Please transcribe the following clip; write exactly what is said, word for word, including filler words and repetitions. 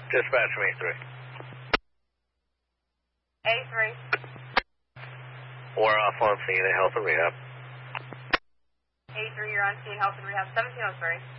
Dispatch from A three. A three. We're off on scene at Health and Rehab. A three, you're on scene, Health and Rehab, seventeen oh three.